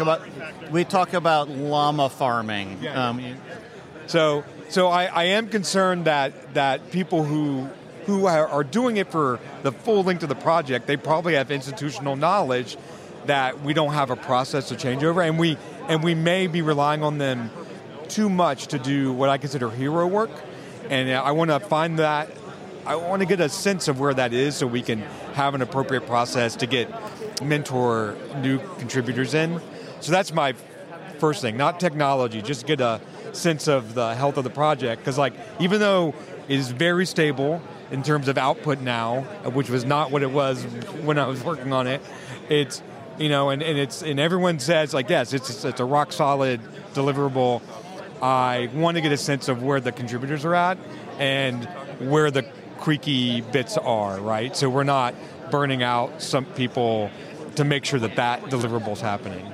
about llama farming. Yeah. So I am concerned that people who are doing it for the full length of the project, they probably have institutional knowledge that we don't have a process to change over, and we may be relying on them too much to do what I consider hero work. And I want to find that. I want to get a sense of where that is, so we can have an appropriate process to mentor new contributors in. So that's my first thing, not technology, just get a sense of the health of the project. Because even though it is very stable in terms of output now, which was not what it was when I was working on it, it's, and everyone says yes, it's a rock solid deliverable. I want to get a sense of where the contributors are at and where the creaky bits are, right? So we're not burning out some people to make sure that deliverable is happening.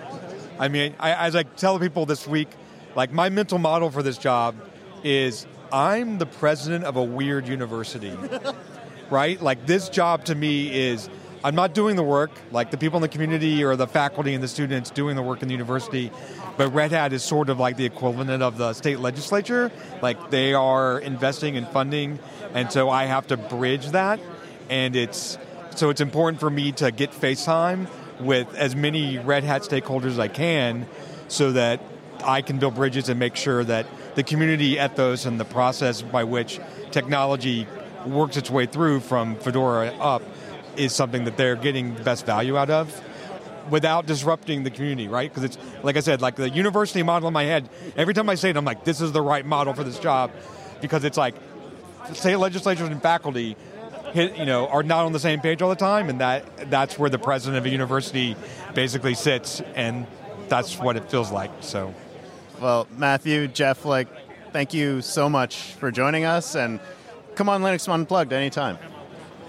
As I tell people this week, my mental model for this job is I'm the president of a weird university, right? This job to me is, I'm not doing the work, the people in the community or the faculty and the students doing the work in the university, but Red Hat is sort of the equivalent of the state legislature. They are investing in funding, and so I have to bridge that, and it's important for me to get face time with as many Red Hat stakeholders as I can, so that I can build bridges and make sure that the community ethos and the process by which technology works its way through from Fedora up is something that they're getting the best value out of without disrupting the community, right? Because it's, like I said, the university model in my head, every time I say it, I'm this is the right model for this job, because it's state legislatures and faculty are not on the same page all the time, and that's where the president of a university basically sits, and that's what it feels like. So, well, Matthew, Jeff, thank you so much for joining us, and come on Linux Unplugged anytime.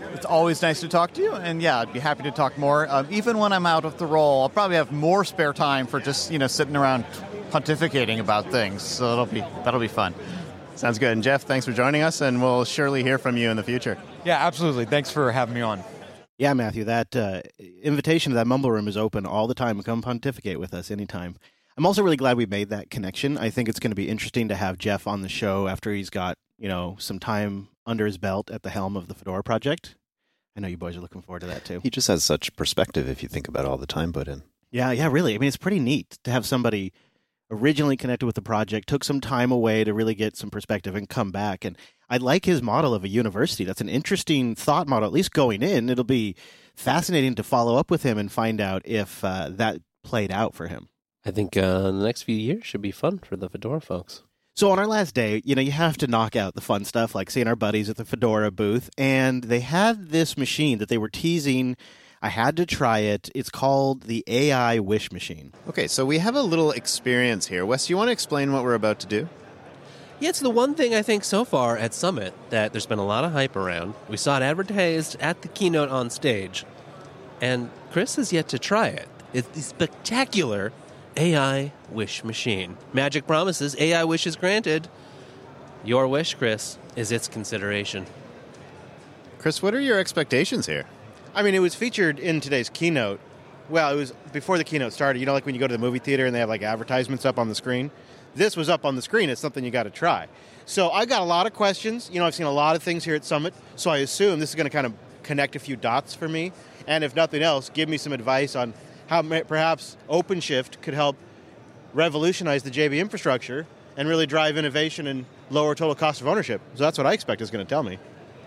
It's always nice to talk to you, and yeah, I'd be happy to talk more. Even when I'm out of the role, I'll probably have more spare time for just sitting around pontificating about things. So that'll be fun. Sounds good. And Jeff, thanks for joining us, and we'll surely hear from you in the future. Yeah, absolutely. Thanks for having me on. Yeah, Matthew, that invitation to that Mumble Room is open all the time. Come pontificate with us anytime. I'm also really glad we made that connection. I think it's going to be interesting to have Jeff on the show after he's got, some time under his belt at the helm of the Fedora project. I know you boys are looking forward to that too. He just has such perspective if you think about all the time put in. Yeah, really. I mean, it's pretty neat to have somebody originally connected with the project, took some time away to really get some perspective and come back. And I like his model of a university. That's an interesting thought model, at least going in. It'll be fascinating to follow up with him and find out if that played out for him. I think the next few years should be fun for the Fedora folks. So on our last day, you have to knock out the fun stuff, like seeing our buddies at the Fedora booth. And they had this machine that they were teasing. I had to try it. It's called the AI Wish Machine. Okay, so we have a little experience here. Wes, do you want to explain what we're about to do? Yeah, it's the one thing I think so far at Summit that there's been a lot of hype around. We saw it advertised at the keynote on stage, and Chris has yet to try it. It's the spectacular AI Wish Machine. Magic promises, AI wishes granted. Your wish, Chris, is its consideration. Chris, what are your expectations here? I mean, it was featured in today's keynote. Well, it was before the keynote started. Like when you go to the movie theater and they have like advertisements up on the screen. This was up on the screen. It's something you got to try. So I got a lot of questions. I've seen a lot of things here at Summit. So I assume this is going to kind of connect a few dots for me. And if nothing else, give me some advice on how perhaps OpenShift could help revolutionize the JB infrastructure and really drive innovation and lower total cost of ownership. So that's what I expect it's going to tell me.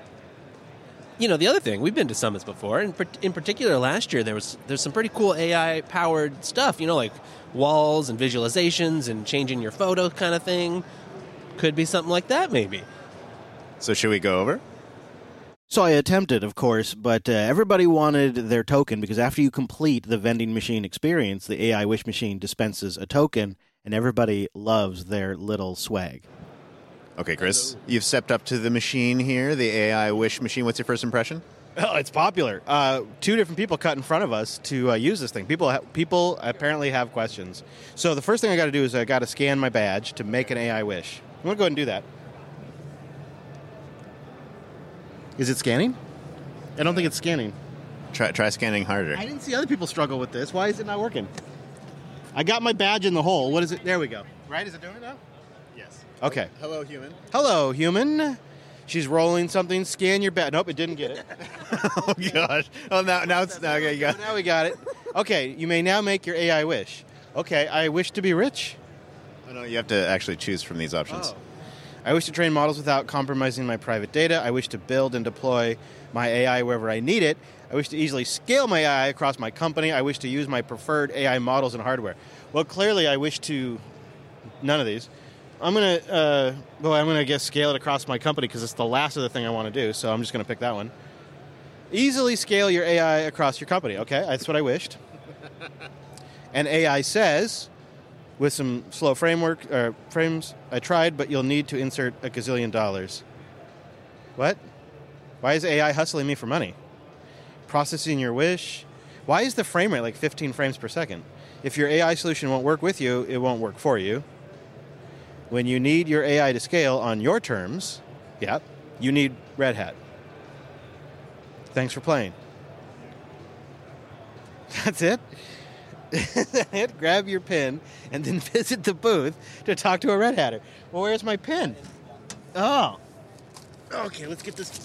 The other thing, we've been to summits before, and in particular last year, there's some pretty cool AI-powered stuff, like walls and visualizations and changing your photo kind of thing. Could be something like that, maybe. So should we go over? So I attempted, of course, but everybody wanted their token because after you complete the vending machine experience, the AI Wish Machine dispenses a token, and everybody loves their little swag. Okay, Chris, you've stepped up to the machine here, the AI Wish Machine. What's your first impression? Oh, it's popular. 2 different people cut in front of us to use this thing. People apparently have questions. So the first thing I got to do is I got to scan my badge to make an AI wish. I'm going to go ahead and do that. Is it scanning? I don't think it's scanning. Try scanning harder. I didn't see other people struggle with this. Why is it not working? I got my badge in the hole. What is it? There we go. Right? Is it doing it now? Yes. Okay. Hello, human. Hello, human. She's rolling something. Scan your badge. Nope, it didn't get it. Oh, gosh. Oh, now it's... Okay, you got it. Now we got it. Okay, you may now make your AI wish. Okay, I wish to be rich. Oh, no, you have to actually choose from these options. Oh. I wish to train models without compromising my private data. I wish to build and deploy my AI wherever I need it. I wish to easily scale my AI across my company. I wish to use my preferred AI models and hardware. Well, clearly I wish to... None of these. I'm going to guess scale it across my company because it's the last of the thing I want to do, so I'm just going to pick that one. Easily scale your AI across your company. Okay, that's what I wished. And AI says, with some slow frames, I tried, but you'll need to insert a gazillion dollars. What? Why is AI hustling me for money? Processing your wish. Why is the frame rate like 15 frames per second? If your AI solution won't work with you, it won't work for you. When you need your AI to scale on your terms, you need Red Hat. Thanks for playing. That's it? Grab your pin and then visit the booth to talk to a Red Hatter. Well, where's my pin? Oh. Okay, let's get this.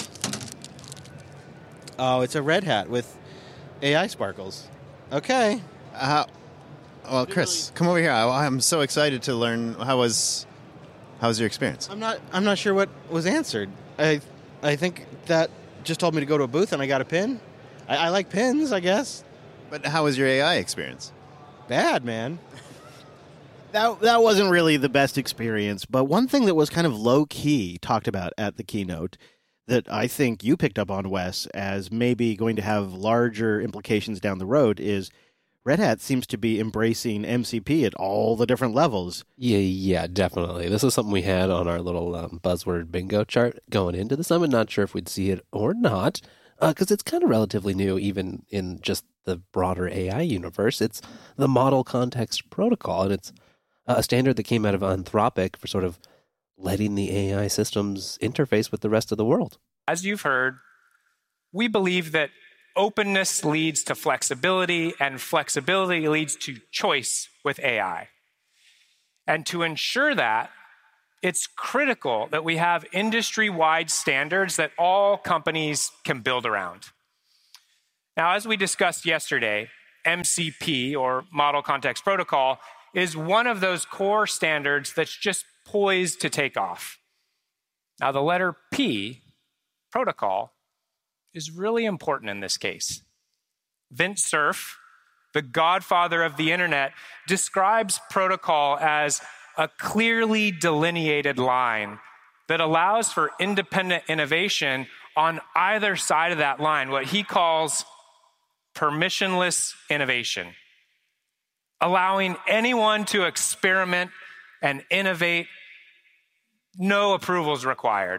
Oh, it's a Red Hat with AI sparkles. Okay. Well, Chris, come over here. I'm so excited to learn. How was your experience? I'm not sure what was answered. I think that just told me to go to a booth and I got a pin. I like pins, I guess. But how was your AI experience? Bad, man. That wasn't really the best experience, but one thing that was kind of low-key talked about at the keynote that I think you picked up on, Wes, as maybe going to have larger implications down the road is Red Hat seems to be embracing MCP at all the different levels. Yeah, definitely. This is something we had on our little buzzword bingo chart going into the summit. Not sure if we'd see it or not, Because it's kind of relatively new, even in just the broader AI universe. It's the Model Context Protocol, and it's a standard that came out of Anthropic for sort of letting the AI systems interface with the rest of the world. As you've heard, we believe that openness leads to flexibility, and flexibility leads to choice with AI. And to ensure that, it's critical that we have industry-wide standards that all companies can build around. Now, as we discussed yesterday, MCP, or Model Context Protocol, is one of those core standards that's just poised to take off. Now, the letter P, protocol, is really important in this case. Vint Cerf, the godfather of the internet, describes protocol as a clearly delineated line that allows for independent innovation on either side of that line, what he calls permissionless innovation, allowing anyone to experiment and innovate, no approvals required.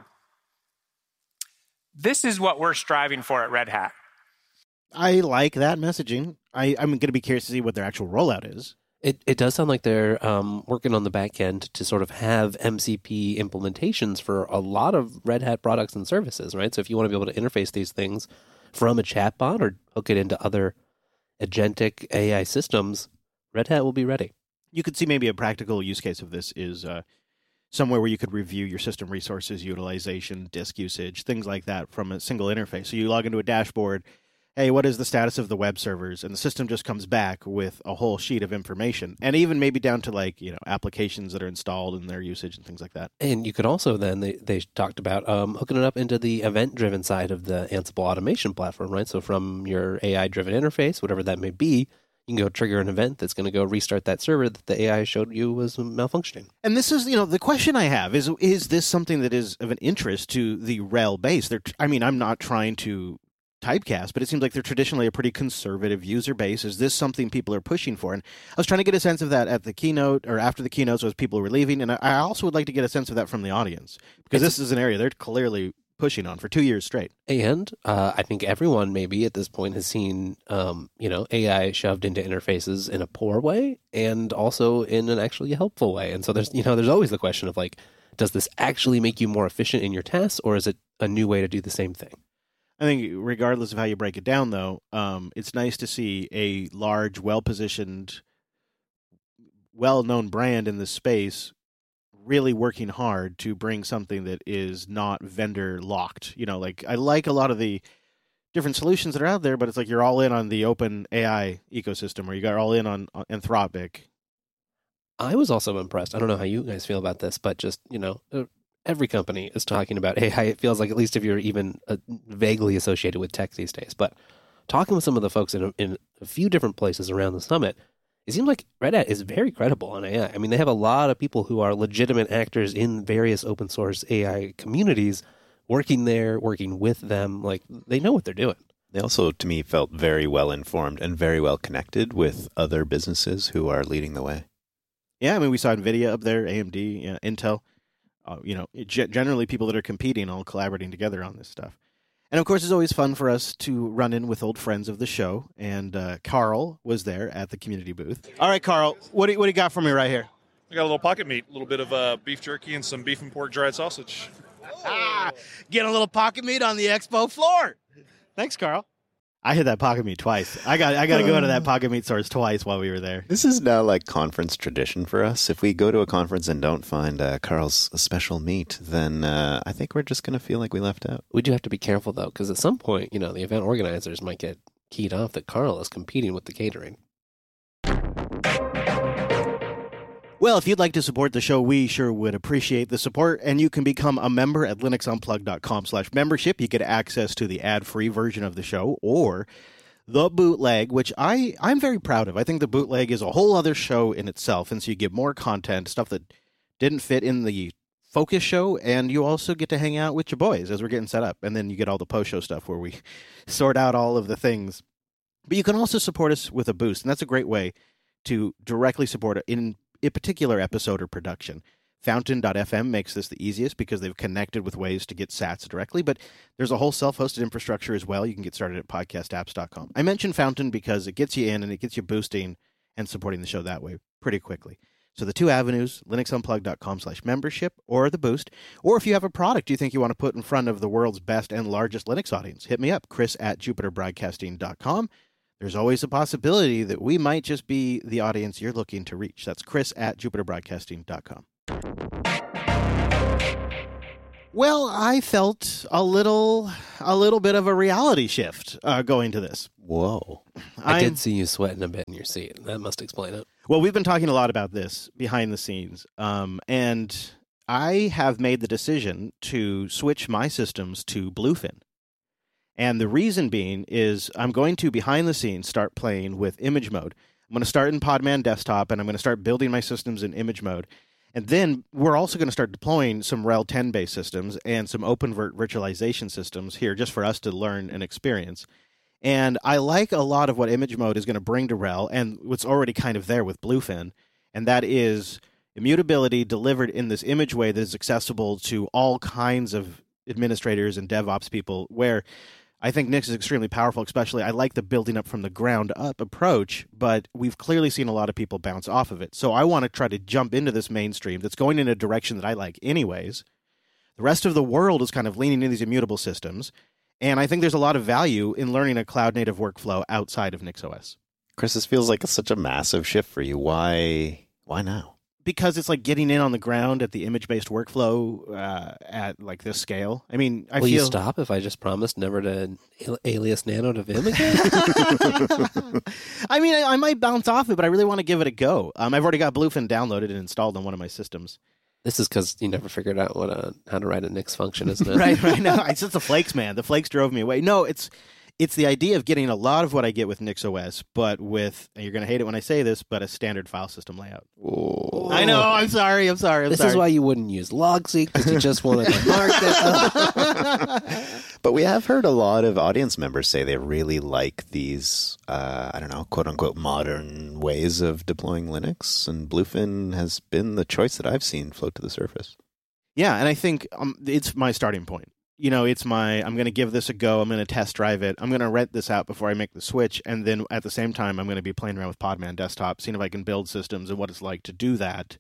This is what we're striving for at Red Hat. I like that messaging. I'm going to be curious to see what their actual rollout is. It does sound like they're working on the back end to sort of have MCP implementations for a lot of Red Hat products and services, right? So if you want to be able to interface these things from a chatbot or hook it into other agentic AI systems, Red Hat will be ready. You could see maybe a practical use case of this is somewhere where you could review your system resources utilization, disk usage, things like that from a single interface. So you log into a dashboard, hey, what is the status of the web servers? And the system just comes back with a whole sheet of information, and even maybe down to applications that are installed and their usage and things like that. And you could also then, they talked about hooking it up into the event-driven side of the Ansible automation platform, right? So from your AI-driven interface, whatever that may be, you can go trigger an event that's going to go restart that server that the AI showed you was malfunctioning. And this is, the question I have is this something that is of an interest to the RHEL base? I'm not trying to typecast, but it seems like they're traditionally a pretty conservative user base. Is this something people are pushing for? And I was trying to get a sense of that at the keynote or after the keynotes as people were leaving. And I also would like to get a sense of that from the audience, because this is an area they're clearly pushing on for 2 years straight. And I think everyone maybe at this point has seen, AI shoved into interfaces in a poor way and also in an actually helpful way. And so there's always the question of does this actually make you more efficient in your tasks, or is it a new way to do the same thing? I think regardless of how you break it down, though, it's nice to see a large, well-positioned, well-known brand in this space really working hard to bring something that is not vendor-locked. I like a lot of the different solutions that are out there, but it's like you're all in on the open AI ecosystem, or you got all in on Anthropic. I was also impressed. I don't know how you guys feel about this, but just, every company is talking about AI. It feels like, at least if you're even vaguely associated with tech these days. But talking with some of the folks in a few different places around the summit, it seems like Red Hat is very credible on AI. I mean, they have a lot of people who are legitimate actors in various open source AI communities working there, working with them. They know what they're doing. They also, to me, felt very well informed and very well connected with other businesses who are leading the way. Yeah, we saw NVIDIA up there, AMD, Intel. Generally people that are competing, all collaborating together on this stuff. And, of course, it's always fun for us to run in with old friends of the show. And Carl was there at the community booth. All right, Carl, what do you got for me right here? We got a little pocket meat, a little bit of beef jerky and some beef and pork dried sausage. Get a little pocket meat on the expo floor. Thanks, Carl. I hit that pocket meat twice. I got to go to that pocket meat source twice while we were there. This is now like conference tradition for us. If we go to a conference and don't find Carl's special meat, then I think we're just going to feel like we left out. We do have to be careful, though, because at some point, the event organizers might get keyed off that Carl is competing with the catering. Well, if you'd like to support the show, we sure would appreciate the support, and you can become a member at linuxunplugged.com/membership. You get access to the ad-free version of the show, or the bootleg, which I'm very proud of. I think the bootleg is a whole other show in itself, and so you get more content, stuff that didn't fit in the focus show, and you also get to hang out with your boys as we're getting set up, and then you get all the post-show stuff where we sort out all of the things. But you can also support us with a boost, and that's a great way to directly support in a particular episode or production. Fountain.fm makes this the easiest because they've connected with ways to get sats directly, but there's a whole self-hosted infrastructure as well. You can get started at podcastapps.com. I mentioned Fountain because it gets you in and it gets you boosting and supporting the show that way pretty quickly. So the two avenues, linuxunplugged.com/membership or the boost. Or if you have a product you think you want to put in front of the world's best and largest Linux audience, hit me up, chris@jupiterbroadcasting.com. There's always a possibility that we might just be the audience you're looking to reach. That's chris@jupiterbroadcasting.com. Well, I felt a little bit of a reality shift going to this. Whoa. I did see you sweating a bit in your seat. That must explain it. Well, we've been talking a lot about this behind the scenes, and I have made the decision to switch my systems to Bluefin. And the reason being is I'm going to, behind the scenes, start playing with image mode. I'm going to start in Podman Desktop, and I'm going to start building my systems in image mode. And then we're also going to start deploying some RHEL 10-based systems and some OpenVirt virtualization systems here just for us to learn and experience. And I like a lot of what image mode is going to bring to RHEL and what's already kind of there with Bluefin, and that is immutability delivered in this image way that is accessible to all kinds of administrators and DevOps people, where I think Nix is extremely powerful, especially I like the building up from the ground up approach, but we've clearly seen a lot of people bounce off of it. So I want to try to jump into this mainstream that's going in a direction that I like anyways. The rest of the world is kind of leaning into these immutable systems, and I think there's a lot of value in learning a cloud-native workflow outside of NixOS. Chris, this feels like such a massive shift for you. Why now? Because it's like getting in on the ground at the image-based workflow at like this scale. I mean, Will you stop if I just promised never to alias Nano to Vim again? I mean, I might bounce off it, but I really want to give it a go. I've already got Bluefin downloaded and installed on one of my systems. This is because you never figured out how to write a Nix function, isn't it? Right. No, it's just the flakes, man. The flakes drove me away. No, it's the idea of getting a lot of what I get with NixOS, but with, and you're going to hate it when I say this, but a standard file system layout. Whoa. I know. I'm sorry. This is why you wouldn't use Logseek, because you just want to mark it. But we have heard a lot of audience members say they really like these, quote unquote, modern ways of deploying Linux, and Bluefin has been the choice that I've seen float to the surface. Yeah, and I think it's my starting point. I'm going to give this a go. I'm going to test drive it. I'm going to rent this out before I make the switch. And then at the same time, I'm going to be playing around with Podman Desktop, seeing if I can build systems and what it's like to do that.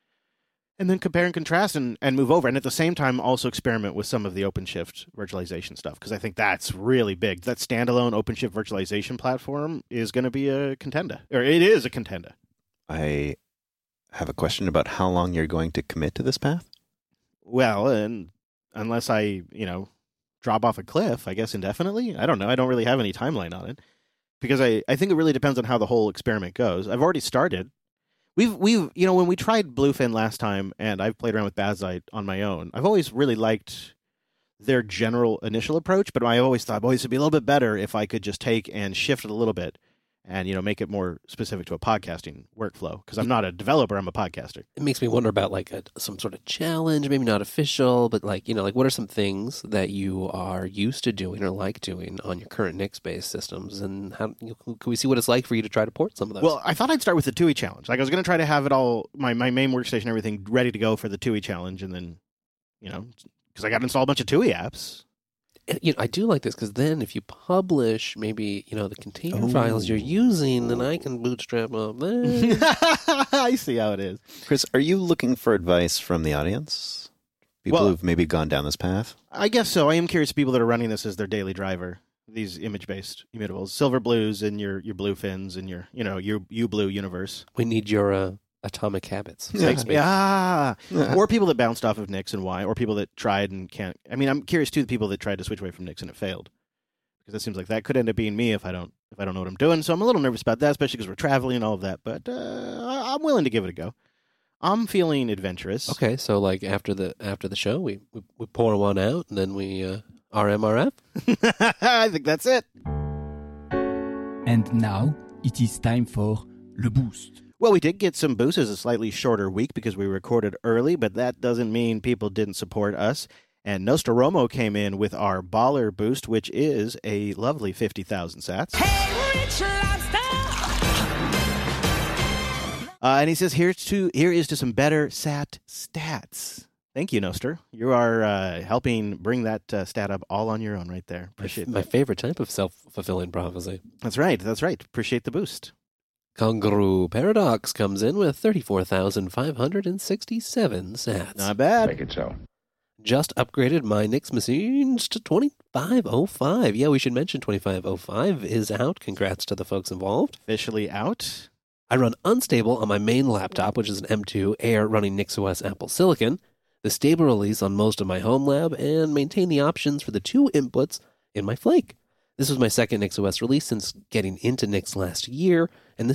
And then compare and contrast and move over. And at the same time, also experiment with some of the OpenShift virtualization stuff, because I think that's really big. That standalone OpenShift virtualization platform is going to be a contender. Or it is a contender. I have a question about how long you're going to commit to this path. Well, unless I, drop off a cliff, I guess indefinitely. I don't know. I don't really have any timeline on it because I think it really depends on how the whole experiment goes. I've already started. We've when we tried Bluefin last time, and I've played around with Bazite on my own, I've always really liked their general initial approach, but I always thought, boy, this would be a little bit better if I could just take and shift it a little bit and, make it more specific to a podcasting workflow, because I'm not a developer, I'm a podcaster. It makes me wonder about some sort of challenge, maybe not official, but what are some things that you are used to doing or like doing on your current Nix-based systems, and how can we see what it's like for you to try to port some of those? Well, I thought I'd start with the TUI challenge. I was going to try to have it all, my main workstation, everything ready to go for the TUI challenge, and then, because I got to install a bunch of TUI apps. And, I do like this because then if you publish maybe, the container files you're using, then I can bootstrap up there. I see how it is. Chris, are you looking for advice from the audience? People who've maybe gone down this path? I guess so. I am curious people that are running this as their daily driver, these image-based immutables, Silverblues and your Bluefins and your uBlue universe. We need your atomic habits. Yeah. Or people that bounced off of Nix and why, or people that tried and can't. I mean, I'm curious too, the people that tried to switch away from Nix and it failed, because it seems like that could end up being me if I don't know what I'm doing. So I'm a little nervous about that, especially because we're traveling and all of that. But I'm willing to give it a go. I'm feeling adventurous. Okay, so after the show, we pour one out and then we RMRF. I think that's it. And now it is time for Le Boost. Well, we did get some boosts as a slightly shorter week because we recorded early, but that doesn't mean people didn't support us. And Nostromo came in with our baller boost, which is a lovely 50,000 sats. Hey, Rich Lobster! And he says, here is to some better SAT stats. Thank you, Noster. You are helping bring that stat up all on your own right there. Appreciate my favorite type of self-fulfilling prophecy. That's right. Appreciate the boost. Kangaroo Paradox comes in with 34,567 sats. Not bad. Make it so. Just upgraded my Nix machines to 2505. Yeah, we should mention 2505 is out. Congrats to the folks involved. Officially out. I run Unstable on my main laptop, which is an M2 Air running NixOS Apple Silicon, the stable release on most of my home lab, and maintain the options for the 2 inputs in my Flake. This was my second NixOS release since getting into Nix last year, and this